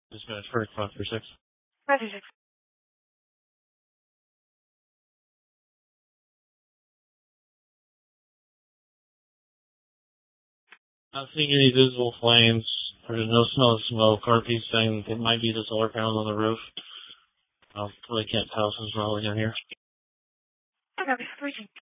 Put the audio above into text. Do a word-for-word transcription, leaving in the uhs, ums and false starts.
Dispatch for five three six. five three six. Not seeing any visible flames. There's no smell of smoke. R P saying it might be the solar panels on the roof. I really can't tell since we're all in here. Okay, reaching.